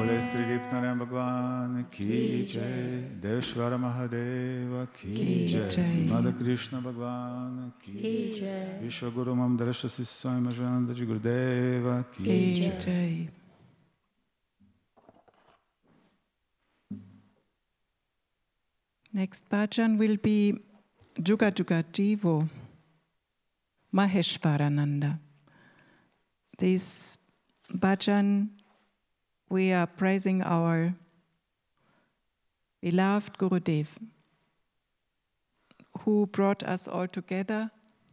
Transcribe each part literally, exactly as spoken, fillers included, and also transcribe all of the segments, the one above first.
बोले श्री दीप नारायण भगवान की जय, देवेश्वर महादेव की जय, श्रीमद कृष्ण भगवान की जय, विश्व गुरु मम दर्शि स्वामी मजानंद जी गुरुदेव की जय. Next bhajan will be Juga Juga Jivo, Maheshwarananda. This bhajan, we are praising our beloved Gurudev, who brought us all together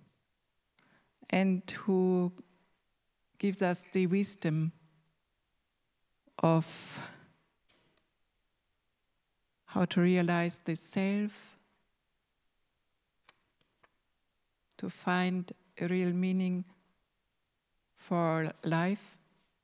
and who gives us the wisdom of how to realize the self, to find a real meaning for life.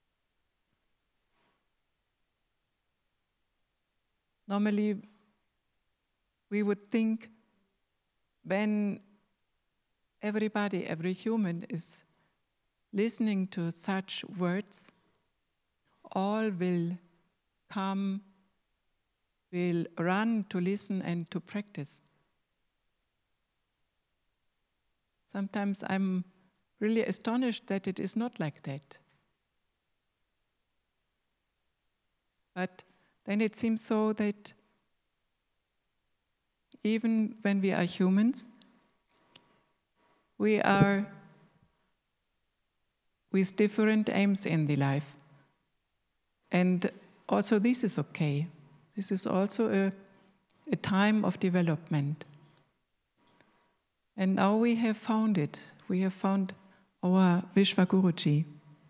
Normally, we would think when everybody, every human is listening to such words, all will come, will run to listen and to practice. Sometimes I'm really astonished that it is not like that. But then it seems so that even when we are humans, we are with different aims in the life. And also this is okay. This is also a, a time of development. And now we have found it. We have found our Vishwaguruji.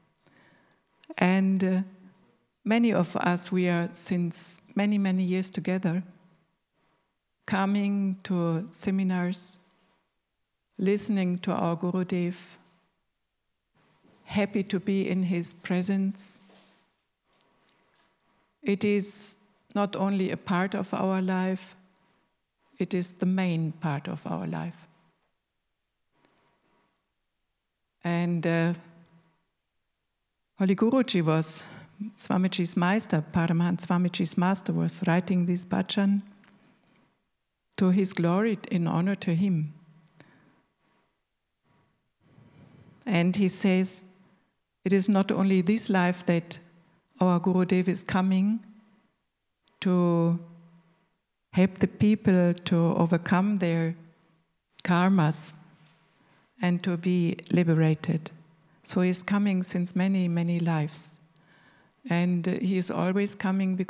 And uh, many of us, we are since many, many years together, coming to seminars, listening to our Gurudev, happy to be in his presence. It is not only a part of our life, it is the main part of our life. And uh, Holy Guruji was, Swamiji's Meister, Paramahans Swamiji's master, was writing this bhajan to his glory, in honor to him. And he says, it is not only this life that our Gurudev is coming to help the people to overcome their karmas and to be liberated. So he's coming since many, many lives. And he is always coming because